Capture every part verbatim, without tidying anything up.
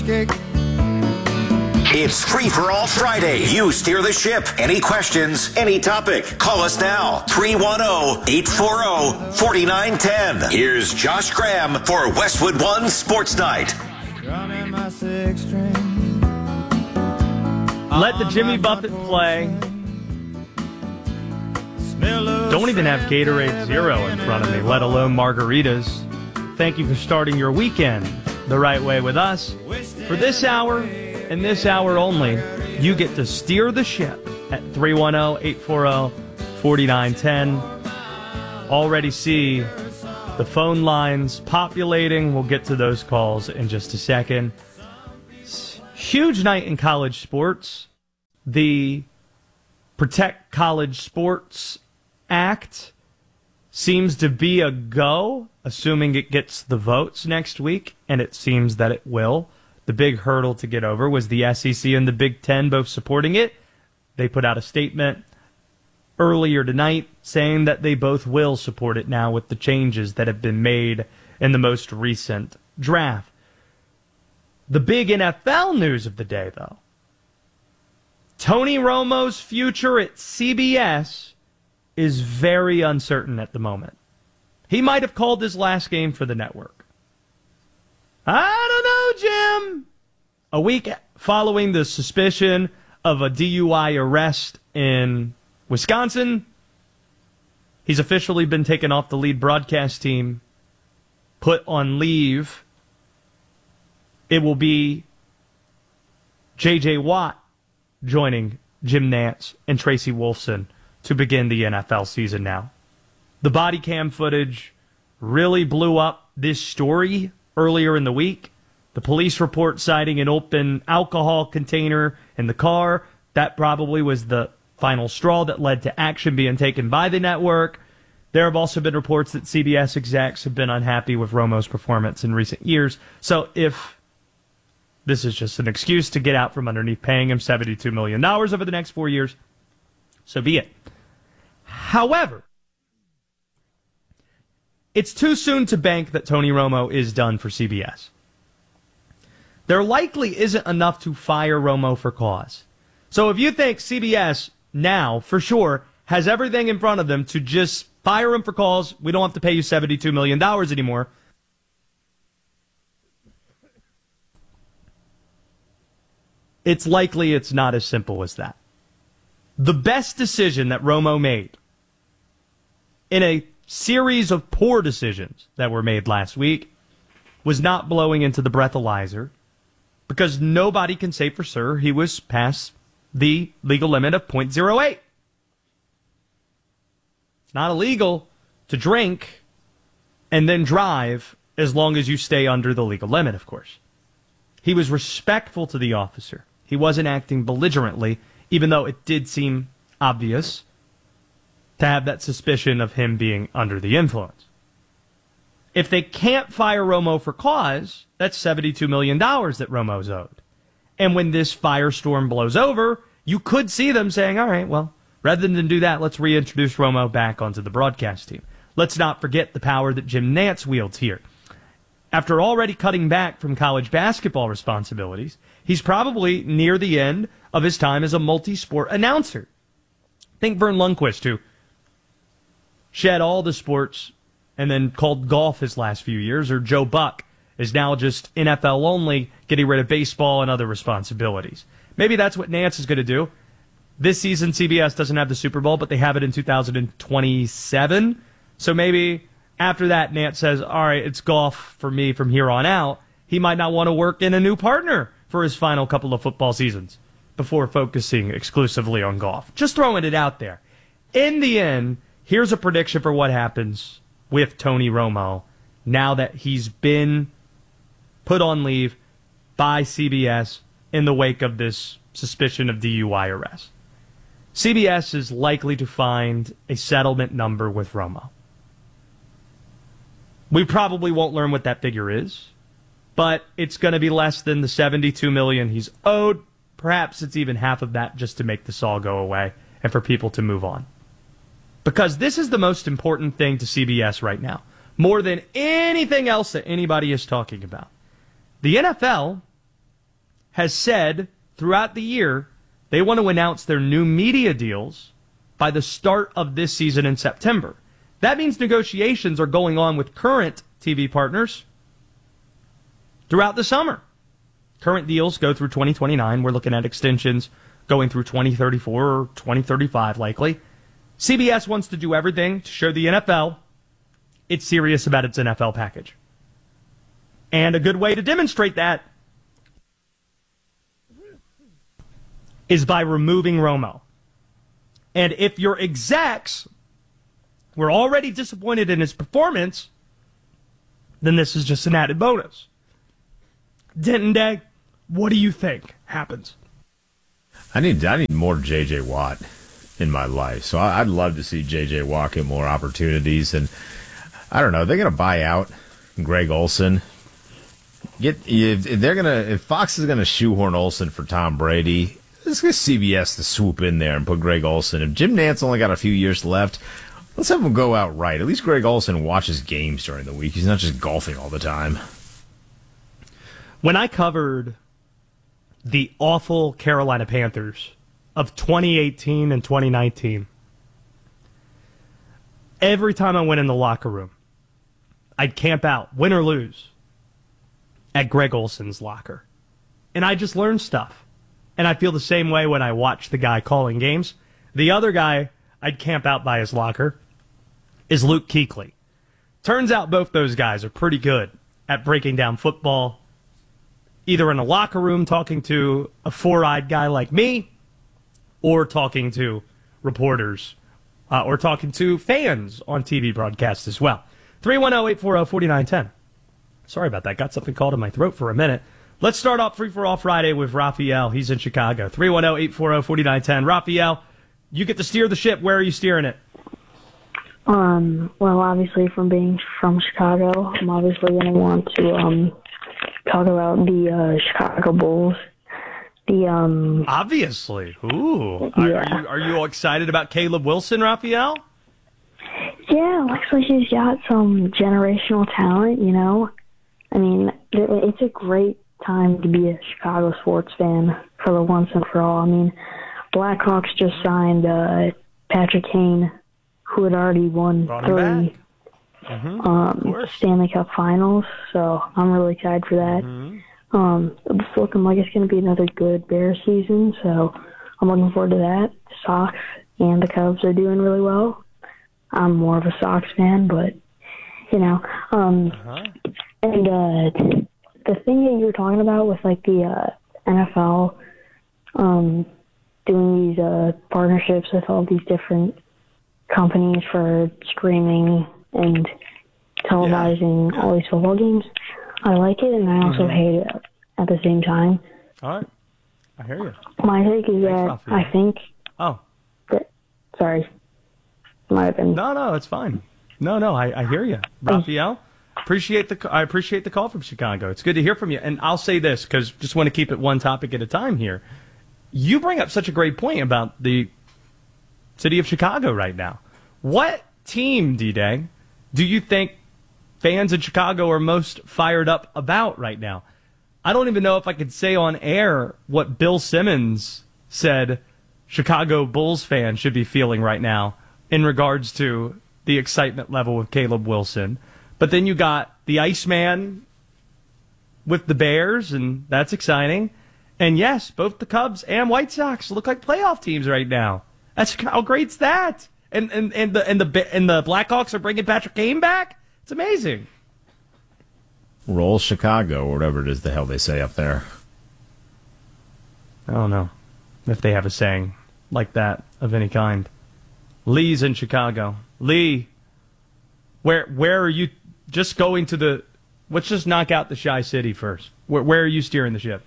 It's Free for All Friday. You steer the ship. Any questions, any topic, call us now. three one zero, eight four zero, four nine one zero. Here's Josh Graham for Westwood One Sports Night. Let the Jimmy Buffett play. Don't even have Gatorade Zero in front of me, let alone margaritas. Thank you for starting your weekend the right way with us. For this hour, and this hour only, you get to steer the ship at three one zero, eight four zero, four nine one zero. Already see the phone lines populating. We'll get to those calls in just a second. Huge night in college sports. The Protect College Sports Act seems to be a go, assuming it gets the votes next week, and it seems that it will. The big hurdle to get over was the S E C and the Big Ten both supporting it. They put out a statement earlier tonight saying that they both will support it now with the changes that have been made in the most recent draft. The big N F L news of the day, though. Tony Romo's future at C B S is very uncertain at the moment. He might have called his last game for the network. I don't know, Jim. A week following the suspicion of a D U I arrest in Wisconsin, he's officially been taken off the lead broadcast team, put on leave. It will be J J. Watt joining Jim Nantz and Tracy Wolfson to begin the N F L season now. The body cam footage really blew up this story earlier in the week. The police report citing an open alcohol container in the car. That probably was the final straw that led to action being taken by the network. There have also been reports that C B S execs have been unhappy with Romo's performance in recent years. So if this is just an excuse to get out from underneath paying him seventy-two million dollars over the next four years, so be it. However, it's too soon to bank that Tony Romo is done for C B S. There likely isn't enough to fire Romo for cause. So if you think C B S now, for sure, has everything in front of them to just fire him for cause, we don't have to pay you seventy-two million dollars anymore, it's likely it's not as simple as that. The best decision that Romo made in a series of poor decisions that were made last week was not blowing into the breathalyzer, because nobody can say for sure he was past the legal limit of point zero eight. It's not illegal to drink and then drive as long as you stay under the legal limit, of course. He was respectful to the officer. He wasn't acting belligerently, even though it did seem obvious to have that suspicion of him being under the influence. If they can't fire Romo for cause, that's seventy-two million dollars that Romo's owed. And when this firestorm blows over, you could see them saying, all right, well, rather than do that, let's reintroduce Romo back onto the broadcast team. Let's not forget the power that Jim Nantz wields here. After already cutting back from college basketball responsibilities, he's probably near the end of his time as a multi-sport announcer. Think Vern Lundquist, who shed all the sports and then called golf his last few years, or Joe Buck is now just N F L only, getting rid of baseball and other responsibilities. Maybe that's what Nantz is going to do. This season, C B S doesn't have the Super Bowl, but they have it in two thousand twenty-seven. So maybe after that, Nantz says, all right, it's golf for me from here on out. He might not want to work in a new partner for his final couple of football seasons before focusing exclusively on golf. Just throwing it out there. In the end, here's a prediction for what happens with Tony Romo now that he's been put on leave by C B S in the wake of this suspicion of D U I arrest. C B S is likely to find a settlement number with Romo. We probably won't learn what that figure is, but it's going to be less than the seventy-two million dollars he's owed. Perhaps it's even half of that, just to make this all go away and for people to move on. Because this is the most important thing to C B S right now, more than anything else that anybody is talking about. The N F L has said throughout the year they want to announce their new media deals by the start of this season in September. That means negotiations are going on with current T V partners throughout the summer. Current deals go through twenty twenty-nine. We're looking at extensions going through twenty thirty-four or twenty thirty-five likely. C B S wants to do everything to show the N F L it's serious about its N F L package. And a good way to demonstrate that is by removing Romo. And if your execs were already disappointed in his performance, then this is just an added bonus. Denton Day, what do you think happens? I need I need more J J. Watt in my life. So I'd love to see J J. Watt get more opportunities. And I don't know, they're going to buy out Greg Olsen. Get if they're gonna if Fox is gonna shoehorn Olsen for Tom Brady, let's get C B S to swoop in there and put Greg Olsen. If Jim Nantz only got a few years left, let's have him go out right. At least Greg Olsen watches games during the week. He's not just golfing all the time. When I covered the awful Carolina Panthers of twenty eighteen and twenty nineteen, every time I went in the locker room, I'd camp out, win or lose, at Greg Olsen's locker. And I just learned stuff. And I feel the same way when I watch the guy calling games. The other guy I'd camp out by his locker is Luke Kuechly. Turns out both those guys are pretty good at breaking down football, either in a locker room talking to a four-eyed guy like me, or talking to reporters, uh, or talking to fans on T V broadcasts as well. three one zero, eight four zero, four nine one zero. Sorry about that. Got something caught in my throat for a minute. Let's start off Free for All Friday with Raphael. He's in Chicago. three one zero, eight four zero, four nine one zero. Raphael, you get to steer the ship. Where are you steering it? Um, well, obviously, from being from Chicago, I'm obviously going to want to um, talk about the uh, Chicago Bulls. The um, Obviously. Ooh. Are, Yeah. are you are you all excited about Caleb Wilson, Raphael? Yeah, looks like he's got some generational talent, you know. I mean, it- it's a great time to be a Chicago sports fan for the once and for all. I mean, Blackhawks just signed uh, Patrick Kane, who had already won Brought him three back. Mm-hmm. um, course. Stanley Cup finals, so I'm really excited for that. Mm-hmm. Um, it's looking like it's going to be another good Bears season, so I'm looking forward to that. The Sox and the Cubs are doing really well. I'm more of a Sox fan, but, you know. Um, Uh-huh. and uh, the thing that you were talking about with, like, the uh, N F L um, doing these uh, partnerships with all these different companies for streaming and televising all these football games, I like it, and I also Mm-hmm. hate it at the same time. All right. I hear you. My take is that Raphael. I think Oh. that, sorry, might have been. No, no, it's fine. No, no, I, I hear you. Raphael, appreciate the I appreciate the call from Chicago. It's good to hear from you. And I'll say this, because just want to keep it one topic at a time here. You bring up such a great point about the city of Chicago right now. What team, D-Day, do you think fans in Chicago are most fired up about right now? I don't even know if I could say on air what Bill Simmons said Chicago Bulls fans should be feeling right now in regards to the excitement level with Caleb Wilson. But then you got the Iceman with the Bears, and that's exciting. And yes, both the Cubs and White Sox look like playoff teams right now. That's how great's that? And and and the and the and the Blackhawks are bringing Patrick Kane back. It's amazing. Roll Chicago, or whatever it is the hell they say up there. I don't know if they have a saying like that of any kind. Lee's in Chicago. Lee, where where are you? Just going to the. Let's just knock out the Shy City first. Where where are you steering the ship?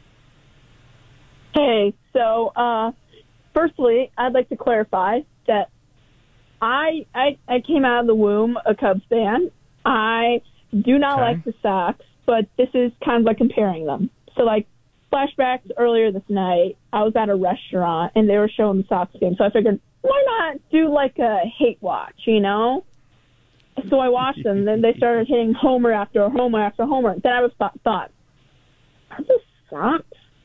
Hey, so uh, firstly, I'd like to clarify that I, I I came out of the womb a Cubs fan. I do not Okay. like the Sox, but this is kind of like comparing them. So, like, flashbacks earlier this night, I was at a restaurant, and they were showing the Sox game. So I figured, why not do, like, a hate watch, you know? So I watched them, and then they started hitting homer after homer after homer. Then I was thought, thought are the Sox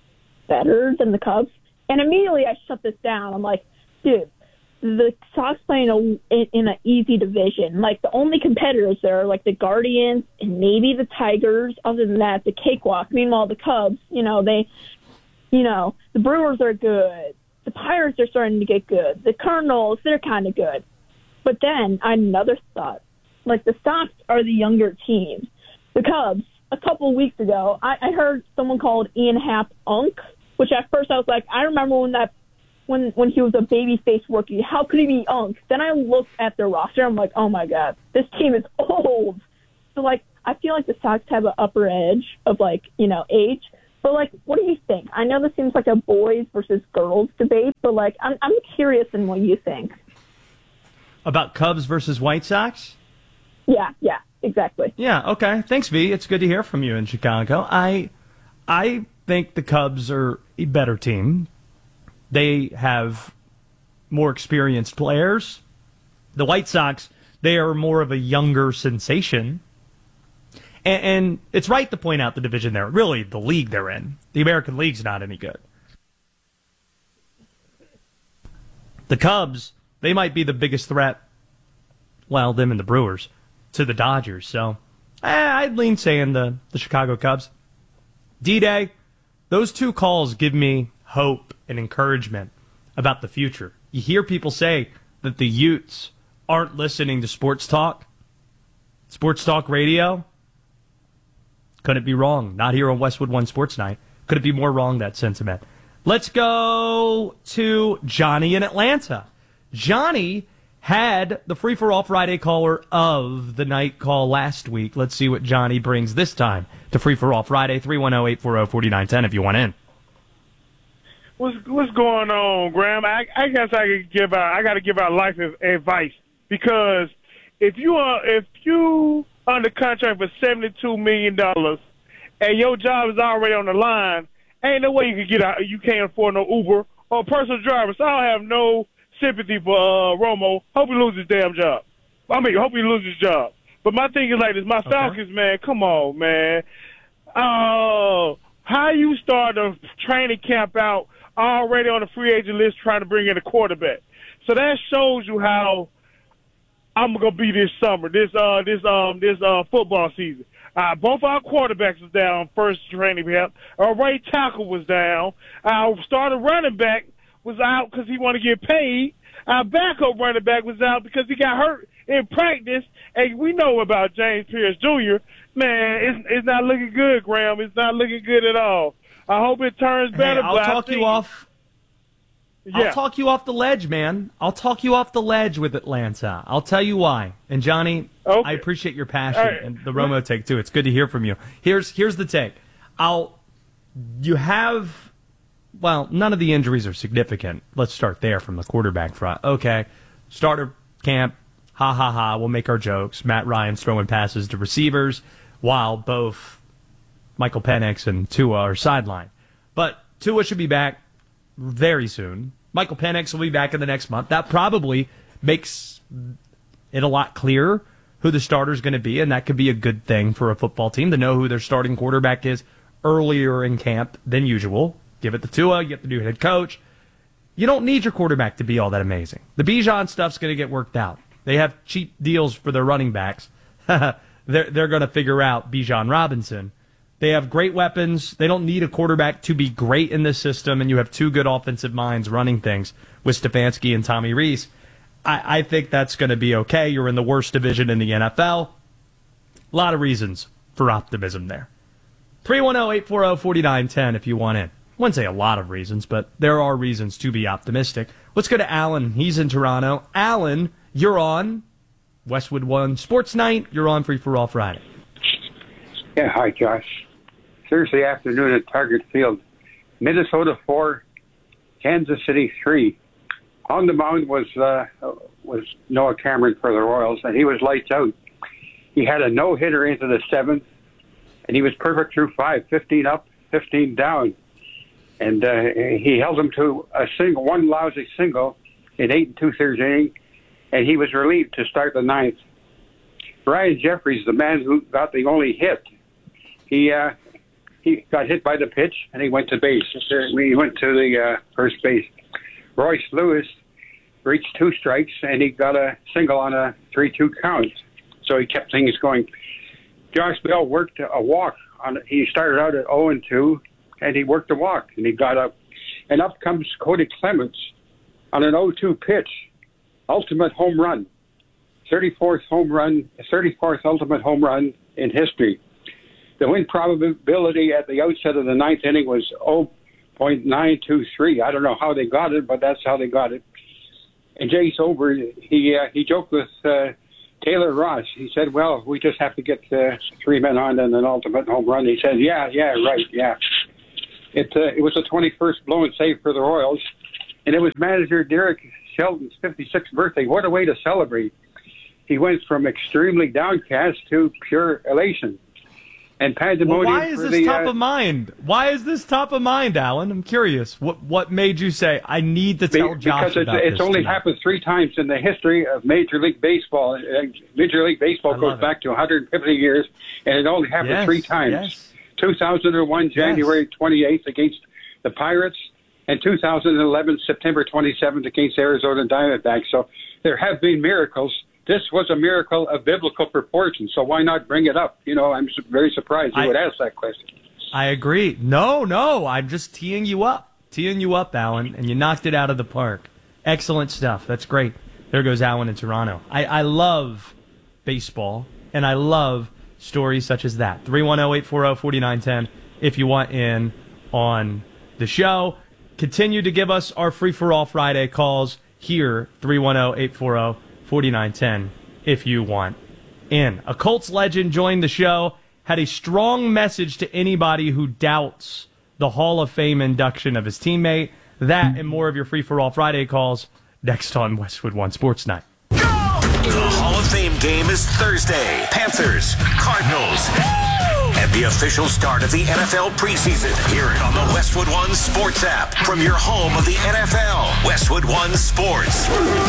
better than the Cubs. And immediately I shut this down. I'm like, dude, the Sox play in, a, in, in an easy division. Like, the only competitors there are, like, the Guardians and maybe the Tigers. Other than that, the cakewalk. Meanwhile, the Cubs, you know, they, you know, the Brewers are good. The Pirates are starting to get good. The Cardinals, they're kind of good. But then I had another thought. Like, the Sox are the younger team. The Cubs, a couple of weeks ago, I, I heard someone called Ian Happ Unk, which at first I was like, I remember when that when when he was a babyface rookie. How could he be Unk? Then I looked at their roster. I'm like, oh, my God, this team is old. So, like, I feel like the Sox have an upper edge of, like, you know, age. But, like, what do you think? I know this seems like a boys versus girls debate, but, like, I'm, I'm curious in what you think. About Cubs versus White Sox? Yeah, yeah, exactly. Yeah, okay. Thanks, V. It's good to hear from you in Chicago. I, I think the Cubs are a better team. They have more experienced players. The White Sox, they are more of a younger sensation. And, and it's right to point out the division they're really the league they're in. The American League's not any good. The Cubs, they might be the biggest threat, well, them and the Brewers, to the Dodgers. So eh, I'd lean saying the, the Chicago Cubs. D-Day, those two calls give me hope and encouragement about the future. You hear people say that the Utes aren't listening to sports talk, sports talk radio. Couldn't be wrong. Not here on Westwood One Sports Night. Could it be more wrong, that sentiment? Let's go to Johnny in Atlanta. Johnny had the Free for All Friday caller of the night call last week. Let's see what Johnny brings this time to Free for All Friday. three one zero, eight four zero, four nine one zero if you want in. What's what's going on, Graham? I, I guess I could give out. I got to give out life advice, because if you are if you under contract for seventy-two million dollars and your job is already on the line, ain't no way you can get out. You can't afford no Uber or personal driver. So I don't have no sympathy for uh, Romo. Hope he loses his damn job. I mean, hope he loses his job. But my thing is like this: my Falcons, okay. man, come on, man. Oh, uh, how you start a training camp out already on the free agent list trying to bring in a quarterback? So that shows you how I'm gonna be this summer, this uh, this um, this uh, football season. Uh, both our quarterbacks was down first training camp. Our right tackle was down. Our starter running back was out because he wanted to get paid. Our backup running back was out because he got hurt in practice. And we know about James Pierce Junior Man, it's, it's not looking good, Graham. It's not looking good at all. I hope it turns better. Hey, I'll but talk you off. Yeah. I'll talk you off the ledge, man. I'll talk you off the ledge with Atlanta. I'll tell you why. And Johnny, okay. I appreciate your passion right. and the Romo take too. It's good to hear from you. Here's here's the take. I'll you have well, none of the injuries are significant. Let's start there from the quarterback front. Okay, starter camp. Ha ha ha. We'll make our jokes. Matt Ryan's throwing passes to receivers while both Michael Penix and Tua are sidelined. But Tua should be back very soon. Michael Penix will be back in the next month. That probably makes it a lot clearer who the starter is going to be, and that could be a good thing for a football team to know who their starting quarterback is earlier in camp than usual. Give it to Tua. You get the new head coach. You don't need your quarterback to be all that amazing. The Bijan stuff's going to get worked out. They have cheap deals for their running backs. they're they're going to figure out Bijan Robinson. They have great weapons. They don't need a quarterback to be great in this system, and you have two good offensive minds running things with Stefanski and Tommy Rees. I, I think that's going to be okay. You're in the worst division in the N F L. A lot of reasons for optimism there. three one zero, eight four zero, four nine one zero if you want in. I wouldn't say a lot of reasons, but there are reasons to be optimistic. Let's go to Alan. He's in Toronto. Alan, you're on Westwood One Sports Night. You're on Free for All Friday. Yeah, hi, Josh. Thursday afternoon at Target Field, Minnesota four, Kansas City three. On the mound was uh, was Noah Cameron for the Royals, and he was lights out. He had a no-hitter into the seventh, and he was perfect through five, fifteen up, fifteen down. And uh, he held him to a single, one lousy single in eight and two-thirds inning, and he was relieved to start the ninth. Ryan Jeffries, the man who got the only hit, he uh, he got hit by the pitch, and he went to base. He went to the uh, first base. Royce Lewis reached two strikes, and he got a single on a three two count. So he kept things going. Josh Bell worked a walk. on. He started out at oh and two, and he worked a walk, and he got up. And up comes Cody Clements on an oh two pitch. Ultimate home run. thirty-fourth home run, thirty-fourth ultimate home run in history. The win probability at the outset of the ninth inning was oh point nine two three. I don't know how they got it, but that's how they got it. And Jay Sober, he uh, he joked with uh, Taylor Ross. He said, well, we just have to get uh, three men on and an ultimate home run. He said, yeah, yeah, right, yeah. It, uh, it was the twenty-first blown save for the Royals, and it was manager Derek Shelton's fifty-sixth birthday. What a way to celebrate. He went from extremely downcast to pure elation. And pandemonium. Well, why is for this the, top uh, of mind? Why is this top of mind, Alan? I'm curious. What what made you say, I need to tell Be- Josh because about it's, it's this only tonight? happened three times in the history of Major League Baseball. Uh, Major League Baseball I goes love it. back to one hundred fifty years, and it only happened Yes, three times. yes. two thousand one, January twenty-eighth against the Pirates, and two thousand eleven, September twenty-seventh against Arizona Diamondbacks. So there have been miracles. This was a miracle of biblical proportions, so why not bring it up? You know, I'm su- very surprised you I- would ask that question. I agree. No, no, I'm just teeing you up. Teeing you up, Alan, and you knocked it out of the park. Excellent stuff. That's great. There goes Alan in Toronto. I, I love baseball, and I love stories such as that. three one zero, eight four zero, four nine one zero if you want in on the show. Continue to give us our free-for-all Friday calls here, three one zero, eight four zero, four nine one zero if you want in. A Colts legend joined the show, had a strong message to anybody who doubts the Hall of Fame induction of his teammate. That and more of your free-for-all Friday calls next on Westwood One Sports Night. The Hall of Fame game is Thursday. Panthers, Cardinals. And the official start of the N F L preseason. Hear it on the Westwood One Sports app from your home of the N F L. Westwood One Sports.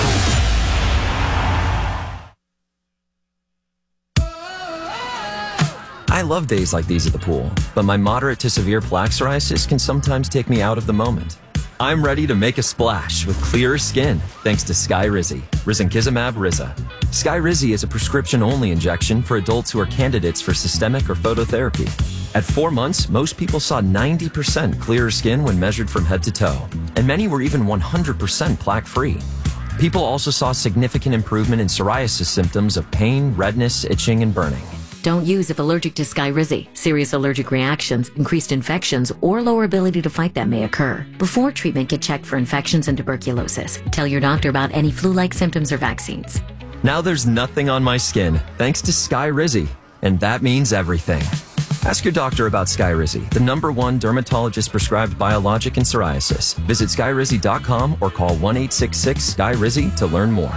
I love days like these at the pool, but my moderate to severe plaque psoriasis can sometimes take me out of the moment. I'm ready to make a splash with clearer skin thanks to Skyrizi, Risankizumab Riza. Skyrizi is a prescription-only injection for adults who are candidates for systemic or phototherapy. At four months, most people saw ninety percent clearer skin when measured from head to toe, and many were even one hundred percent plaque-free. People also saw significant improvement in psoriasis symptoms of pain, redness, itching, and burning. Don't use if allergic to Skyrizi. Serious allergic reactions, increased infections, or lower ability to fight them may occur. Before treatment, get checked for infections and tuberculosis. Tell your doctor about any flu-like symptoms or vaccines. Now there's nothing on my skin thanks to Skyrizi, and that means everything. Ask your doctor about Skyrizi, the number one dermatologist-prescribed biologic in psoriasis. Visit skyrizi dot com or call one eight six six Sky Rizzi to learn more.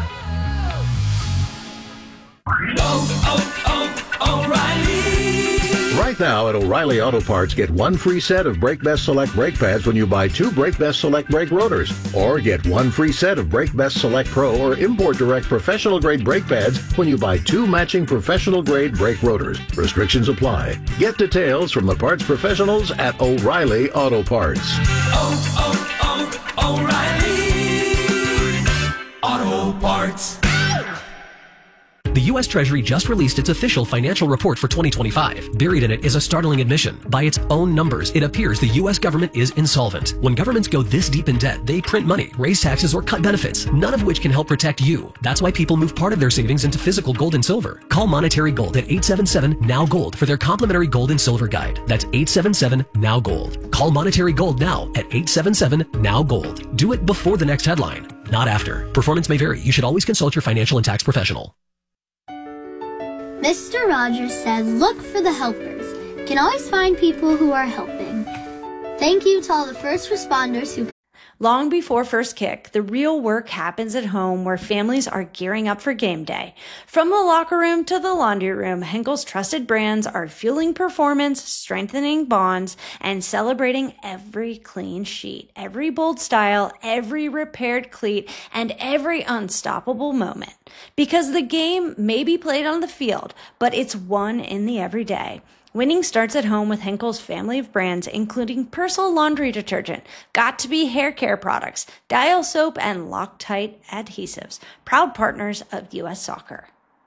Right now at O'Reilly Auto Parts, get one free set of Brake Best Select brake pads when you buy two Brake Best Select brake rotors. Or get one free set of Brake Best Select Pro or Import Direct professional grade brake pads when you buy two matching professional grade brake rotors. Restrictions apply. Get details from the parts professionals at O'Reilly Auto Parts. Oh, oh, oh, O'Reilly Auto Parts. The U S Treasury just released its official financial report for twenty twenty-five. Buried in it is a startling admission. By its own numbers, it appears the U S government is insolvent. When governments go this deep in debt, they print money, raise taxes, or cut benefits, none of which can help protect you. That's why people move part of their savings into physical gold and silver. Call Monetary Gold at eight seven seven, N O W Gold for their complimentary gold and silver guide. That's eight seven seven, N O W Gold. Call Monetary Gold now at eight seven seven, N O W Gold. Do it before the next headline, not after. Performance may vary. You should always consult your financial and tax professional. Mister Rogers said, look for the helpers. Can always find people who are helping. Thank you to all the first responders who... Long before first kick, the real work happens at home where families are gearing up for game day. From the locker room to the laundry room, Henkel's trusted brands are fueling performance, strengthening bonds, and celebrating every clean sheet, every bold style, every repaired cleat, and every unstoppable moment. Because the game may be played on the field, but it's won in the everyday. Winning starts at home with Henkel's family of brands, including Persil laundry detergent, Got2b hair care products, Dial soap, and Loctite adhesives. Proud partners of U S Soccer.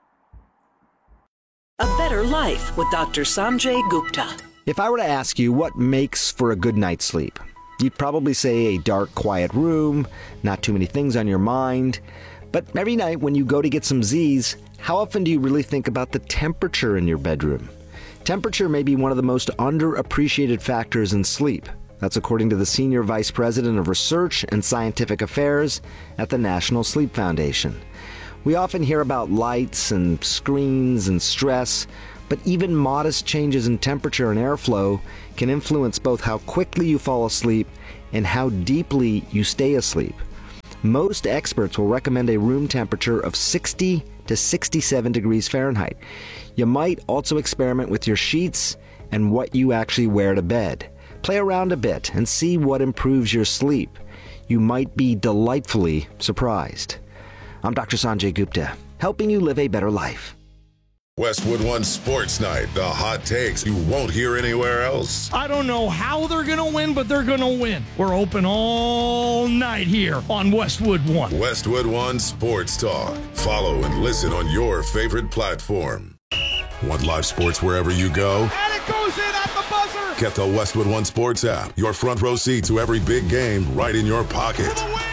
A Better Life with Doctor Sanjay Gupta. If I were to ask you what makes for a good night's sleep, you'd probably say a dark, quiet room, not too many things on your mind. But every night when you go to get some Z's, how often do you really think about the temperature in your bedroom? Temperature may be one of the most underappreciated factors in sleep. That's according to the Senior Vice President of Research and Scientific Affairs at the National Sleep Foundation. We often hear about lights and screens and stress, but even modest changes in temperature and airflow can influence both how quickly you fall asleep and how deeply you stay asleep. Most experts will recommend a room temperature of sixty to sixty-seven degrees Fahrenheit. You might also experiment with your sheets and what you actually wear to bed. Play around a bit and see what improves your sleep. You might be delightfully surprised. I'm Doctor Sanjay Gupta, helping you live a better life. Westwood One Sports Night, the hot takes you won't hear anywhere else. I don't know how they're going to win, but they're going to win. We're open all night here on Westwood One. Westwood One Sports Talk. Follow and listen on your favorite platform. Want live sports wherever you go? And it goes in at the buzzer! Get the Westwood One Sports app. Your front row seat to every big game right in your pocket.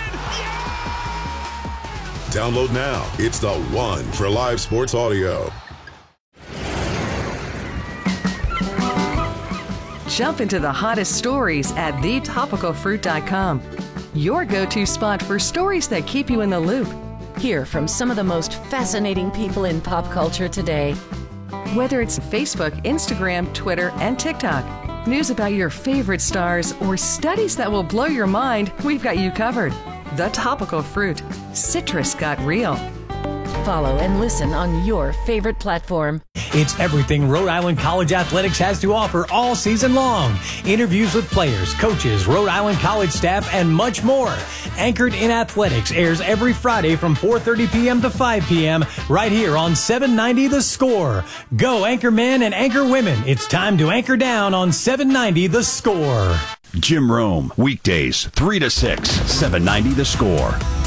Download now. It's the one for live sports audio. Jump into the hottest stories at the topical fruit dot com. Your go-to spot for stories that keep you in the loop. Hear from some of the most fascinating people in pop culture today. Whether it's Facebook, Instagram, Twitter, and TikTok, news about your favorite stars, or studies that will blow your mind, we've got you covered. The Topical Fruit. Citrus got real. Follow and listen on your favorite platform. It's everything Rhode Island College Athletics has to offer all season long. Interviews with players, coaches, Rhode Island College staff, and much more. Anchored in Athletics airs every Friday from four thirty p.m. to five p.m. right here on seven ninety The Score. Go Anchor Men and Anchor Women. It's time to anchor down on seven ninety The Score. Jim Rome, weekdays, three to six, seven ninety The Score.